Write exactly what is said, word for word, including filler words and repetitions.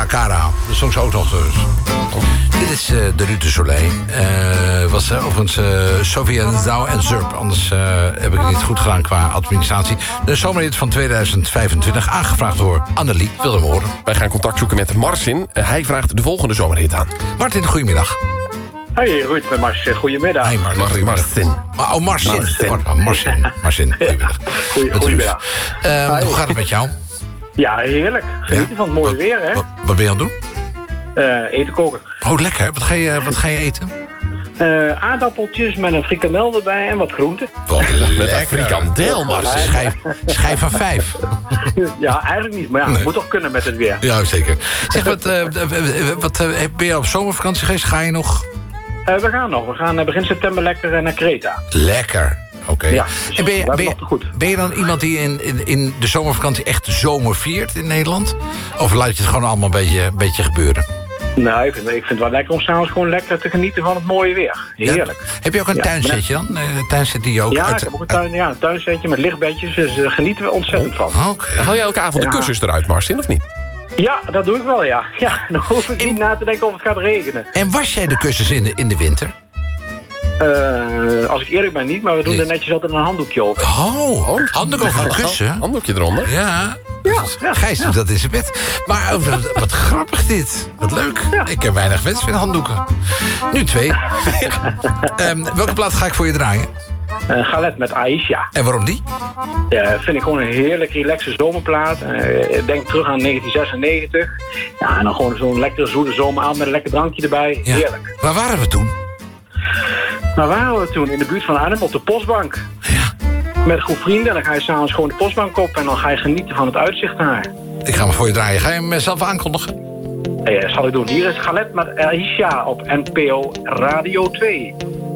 Cara Cara. Dat zong ze ook nog dus. Dit is uh, de Rue du Soleil. Uh, was uh, overigens uh, Sofia Zau en Zurp. Anders uh, heb ik het niet goed gedaan qua administratie. De zomerhit van tweeduizend vijfentwintig. Aangevraagd door Annelie. Wil hem horen. Wij gaan contact zoeken met Marcin. Uh, hij vraagt de volgende zomerhit aan. Martin, goedemiddag. Hey, Ruud met Marcin. Goedemiddag. Hey, Mar- Mar- Marcin. Oh, Marcin. Marcin. Mar- Marcin. Marcin. Goedemiddag. Goeie, goedemiddag. Uh, hoe gaat het met jou? Ja, heerlijk. Genieten Ja? van het mooie Wat- weer, hè? Wat, wat ben je aan het doen? Uh, eten koken. Oh, lekker. Wat ga je, wat ga je eten? Uh, aardappeltjes met een frikandel erbij en wat groenten. Wat Met een frikandel, Marcin. Schijf, schijf van vijf. Ja, eigenlijk niet. Maar ja, Nee. het moet toch kunnen met het weer. Ja, zeker. Zeg, wat, uh, wat uh, ben je op zomervakantie geweest? Ga je nog? Uh, we gaan nog. We gaan uh, begin september lekker uh, naar Kreta. Lekker. Oké. Okay. Ja, En ben je, dat ben, mag je, goed. ben je dan iemand die in, in, in de zomervakantie echt de zomer viert in Nederland? Of laat je het gewoon allemaal een beetje, een beetje gebeuren? Nou, ik vind, ik vind het wel lekker om s'avonds gewoon lekker te genieten van het mooie weer. Heerlijk. Ja. Heb je ook een Ja, tuinzetje dan? Een tuinzet die je ook... Ja, uit, ik heb ook een, tuin, ja, een tuinzetje met lichtbedjes. Dus daar genieten we ontzettend van. Oké. Okay. Haal jij elke avond de Ja. kussens eruit, Marcin, of niet? Ja, dat doe ik wel, ja. Ja, dan hoef ik niet na te denken of het gaat regenen. En was jij de kussens in de, in de winter? Uh, als ik eerlijk ben niet, maar we doen Nee. er netjes altijd een handdoekje over. Oh, handdoek over een kussen? Handdoekje eronder. Ja. Ja, ja, Gijs doet dat in zijn bed. Maar oh, wat, wat grappig dit. Wat leuk. Ja. Ik heb weinig wens met handdoeken. Nu twee. um, welke plaat ga ik voor je draaien? Uh, Galet met Aisha. En waarom die? Uh, vind ik gewoon een heerlijk relaxe zomerplaat. Uh, ik denk terug aan negentien zesennegentig. Ja, en dan gewoon zo'n lekkere zoete zomeravond met een lekker drankje erbij. Ja. Heerlijk. Waar waren we toen? Maar waar waren we toen? In de buurt van Arnhem op de postbank. Ja. Met een groep vrienden. En dan ga je s'avonds gewoon de postbank op. En dan ga je genieten van het uitzicht daar. Ik ga hem voor je draaien. Ga je hem zelf aankondigen? Uh, zal ik doen. Hier is Galet met Aisha op N P O Radio twee.